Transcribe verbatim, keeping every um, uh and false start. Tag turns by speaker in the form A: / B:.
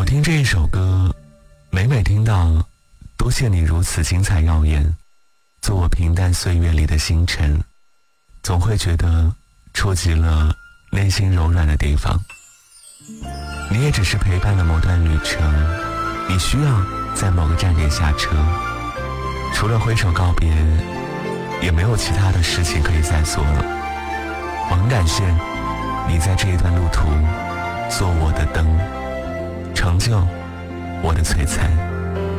A: 听这一首歌，每每听到多谢你如此精彩耀眼，做我平淡岁月里的星辰，总会觉得触及了内心柔软的地方。你也只是陪伴了某段旅程，你需要在某个站点下车，除了挥手告别，也没有其他的事情可以再做了。我很感谢你在这一段路途做我的灯，成就我的璀璨。